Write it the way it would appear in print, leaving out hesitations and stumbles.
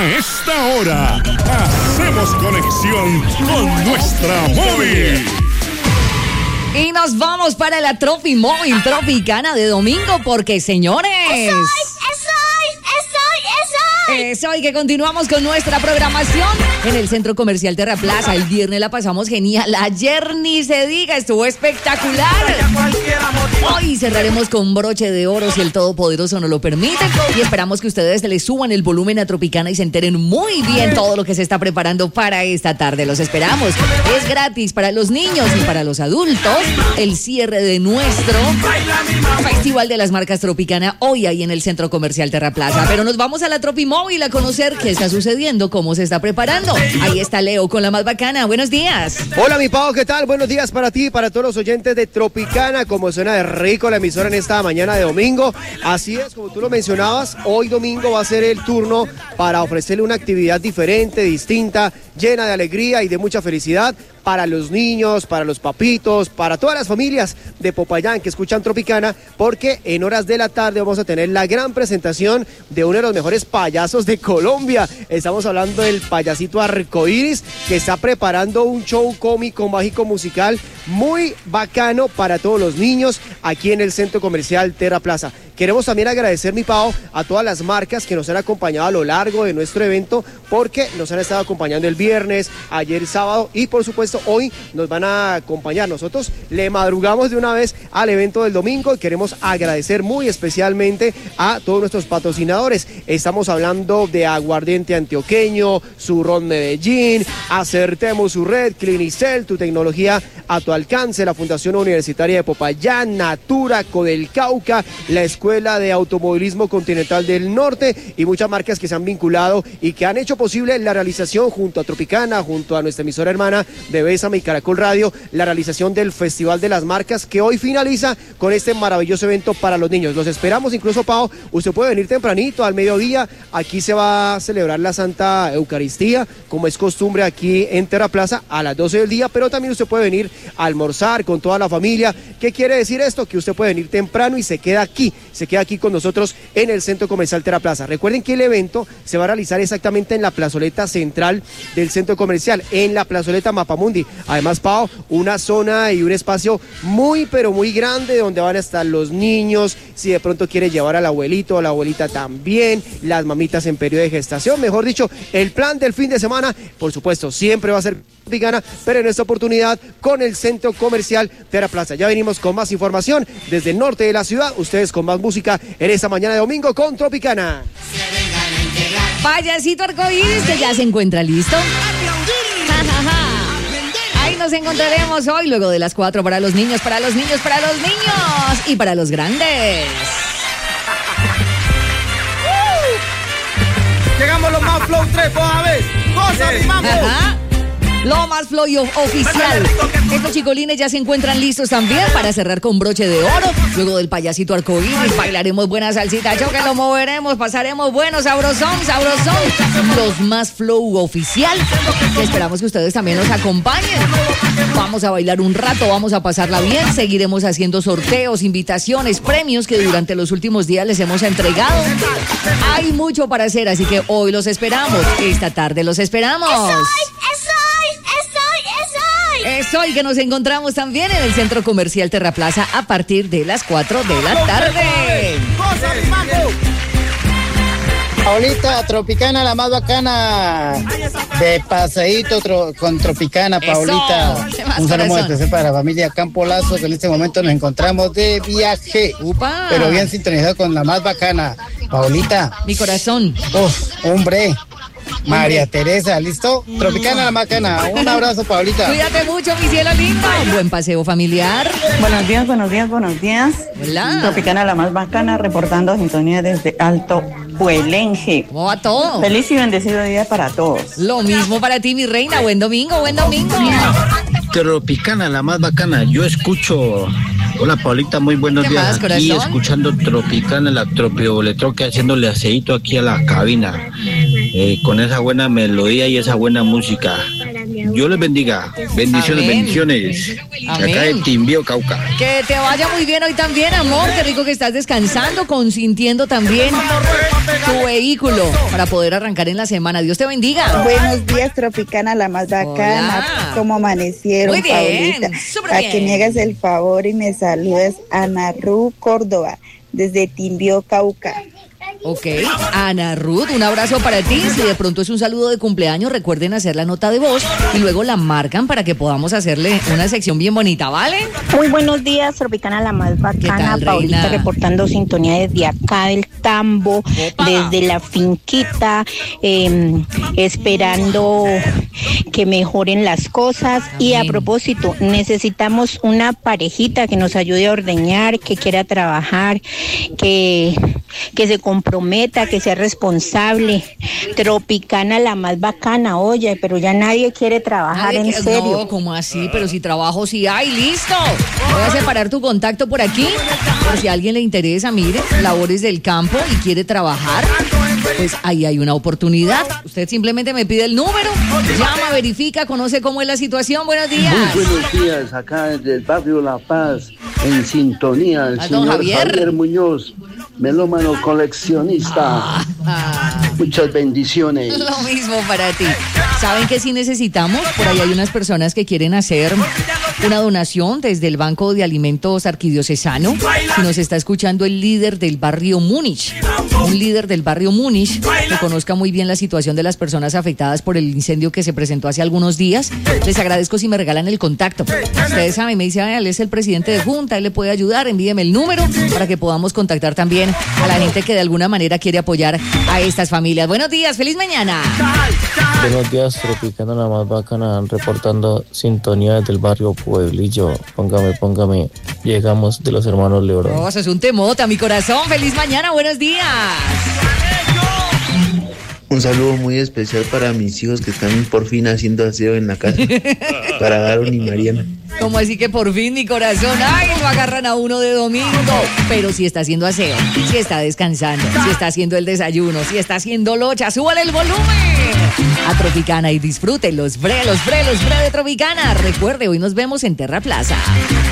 A esta hora, hacemos conexión con nuestra móvil. Y nos vamos para la Tropi Móvil Tropicana de domingo porque, señores... Eso, y que continuamos con nuestra programación en el Centro Comercial Terra Plaza. El viernes la pasamos genial. Ayer ni se diga, estuvo espectacular. Hoy cerraremos con broche de oro si el Todopoderoso nos lo permite. Y esperamos que ustedes le suban el volumen a Tropicana y se enteren muy bien todo lo que se está preparando para esta tarde. Los esperamos. Es gratis para los niños y para los adultos. El cierre de nuestro Festival de las Marcas Tropicana hoy ahí en el Centro Comercial Terra Plaza. Pero nos vamos a la Tropi Móvil a conocer qué está sucediendo, cómo se está preparando. Ahí está Leo con la más bacana. Buenos días. Hola, mi Pau, ¿qué tal? Buenos días para ti y para todos los oyentes de Tropicana. Como suena de rico la emisora en esta mañana de domingo. Así es, como tú lo mencionabas, hoy domingo va a ser el turno para ofrecerle una actividad diferente, distinta, llena de alegría y de mucha felicidad para los niños, para los papitos, para todas las familias de Popayán que escuchan Tropicana, porque en horas de la tarde vamos a tener la gran presentación de uno de los mejores payasos de Colombia. Estamos hablando del payasito Arcoiris, que está preparando un show cómico, mágico, musical muy bacano para todos los niños aquí en el Centro Comercial Terra Plaza. Queremos también agradecer, mi Pau, a todas las marcas que nos han acompañado a lo largo de nuestro evento, porque nos han estado acompañando el viernes, ayer sábado y por supuesto hoy nos van a acompañar. Nosotros le madrugamos de una vez al evento del domingo y queremos agradecer muy especialmente a todos nuestros patrocinadores. Estamos hablando de Aguardiente Antioqueño, Surrón Medellín, Acertemos su red, Clinicel, tu tecnología a tu alcance, la Fundación Universitaria de Popayán, Natura, Codel Cauca, la Escuela de Automovilismo Continental del Norte y muchas marcas que se han vinculado y que han hecho posible la realización junto a Tropicana, junto a nuestra emisora hermana de Bésame y Caracol Radio, la realización del Festival de las Marcas que hoy finaliza con este maravilloso evento para los niños. Los esperamos, incluso, Pau, usted puede venir tempranito, al mediodía. Aquí se va a celebrar la Santa Eucaristía, como es costumbre aquí en Terra Plaza, a las 12 del día, pero también usted puede venir a almorzar con toda la familia. ¿Qué quiere decir esto? Que usted puede venir temprano y se queda aquí con nosotros en el Centro Comercial Terra Plaza. Recuerden que el evento se va a realizar exactamente en la plazoleta central del Centro Comercial, en la plazoleta Mapamundi. Además, Pau, una zona y un espacio muy, pero muy grande donde van a estar los niños, si de pronto quiere llevar al abuelito o a la abuelita también, las mamitas en periodo de gestación, mejor dicho, el plan del fin de semana, por supuesto, siempre va a ser Tropicana, pero en esta oportunidad con el Centro Comercial Terra Plaza. Ya venimos con más información desde el norte de la ciudad, ustedes con más música en esta mañana de domingo con Tropicana. Payasito Arcoiris, que ya se encuentra listo. Ahí nos encontraremos hoy luego de las 4 para los niños, para los niños, para los niños y para los grandes. Llegamos los más flow 3, a ver. ¡Cosa, mi mambo! Lo más flow oficial. Estos chicolines ya se encuentran listos también para cerrar con broche de oro. Luego del payasito arcoíris bailaremos buena salsita, choque, lo moveremos, pasaremos bueno, sabrosón. Los más flow oficial. Esperamos que ustedes también nos acompañen. Vamos a bailar un rato, vamos a pasarla bien. Seguiremos haciendo sorteos, invitaciones, premios que durante los últimos días les hemos entregado. Hay mucho para hacer, así que hoy los esperamos. Esta tarde los esperamos. Es hoy que nos encontramos también en el Centro Comercial Terra Plaza a partir de las 4 de la tarde. Paulita, Tropicana, la más bacana. De paseíto con Tropicana, Paulita. Un saludo muy especial para la familia Campo Lazo, que en este momento nos encontramos de viaje. ¡Upa! Pero bien sintonizado con la más bacana. Paulita. Mi corazón. Hombre. María Teresa, ¿listo? Tropicana, la macana. Un abrazo, Paulita. Cuídate mucho, mi cielo lindo. Buen paseo familiar. Buenos días. Hola. Tropicana, la más bacana, reportando sintonía desde Alto Puelenje. ¿Cómo va todo? Feliz y bendecido día para todos. Lo mismo para ti, mi reina. Buen domingo. Tropicana, la más bacana. Yo escucho. Hola, Paulita, muy buenos días. Más, aquí corazón? escuchando Tropicana, la tropioletroque, haciéndole aceíto aquí a la cabina. Con esa buena melodía y esa buena música. Dios les bendiga. Bendiciones, Amén. bendiciones. Amén. Acá de Timbío, Cauca. Que te vaya muy bien hoy también, amor. Qué rico que estás descansando, consintiendo también tu vehículo para poder arrancar en la semana. Dios te bendiga. Buenos días, Tropicana, la más bacana. Hola. ¿Cómo amanecieron, Muy bien, Paulita? súper A bien. que me hagas el favor y me saludes, Ana Ru Córdoba, desde Timbío, Cauca. Ok, Ana Ruth, un abrazo para ti. Si de pronto es un saludo de cumpleaños, recuerden hacer la nota de voz y luego la marcan para que podamos hacerle una sección bien bonita, ¿vale? Muy buenos días, Tropicana, la más bacana. tal, Paulita reina? reportando sintonía desde acá del Tambo, Opa. desde la finquita, esperando que mejoren las cosas. Y a Amén. propósito, necesitamos una parejita que nos ayude a ordeñar, que quiera trabajar, que se comprometa, que sea responsable. Tropicana, la más bacana, oye, pero ya nadie quiere trabajar en serio. No, ¿cómo así? Pero si trabajo sí hay, listo. Voy a separar tu contacto por aquí, por si a alguien le interesa, mire, labores del campo y quiere trabajar, pues ahí hay una oportunidad. Usted simplemente me pide el número, llama, verifica, conoce cómo es la situación. Buenos días. Muy buenos días, acá desde el barrio La Paz, en sintonía, el don señor Javier. Javier Muñoz, melómano coleccionista. Muchas bendiciones. Lo mismo para ti. ¿Saben qué sí necesitamos? Por ahí hay unas personas que quieren hacer una donación desde el Banco de Alimentos Arquidiocesano. Si nos está escuchando el líder del barrio Múnich, un líder del barrio Múnich que conozca muy bien la situación de las personas afectadas por el incendio que se presentó hace algunos días, les agradezco si me regalan el contacto. Ustedes saben, me dice, él es el presidente de Junta, él le puede ayudar, envíeme el número para que podamos contactar también a la gente que de alguna manera quiere apoyar a estas familias. Buenos días, feliz mañana. Buenos días, Tropicana, la más bacana, reportando sintonía desde el barrio Pueblillo. Póngame, llegamos de los hermanos Lebrón. Oh, eso es un temota, mi corazón. Feliz mañana, buenos días. Un saludo muy especial para mis hijos que están por fin haciendo aseo en la casa, para Aaron y Mariana. Como así que por fin, mi corazón, ay, lo agarran a uno de domingo. Pero si está haciendo aseo, si está descansando, si está haciendo el desayuno, si está haciendo locha, súbale el volumen a Tropicana y disfrute los bre de Tropicana. Recuerde, hoy nos vemos en Terra Plaza.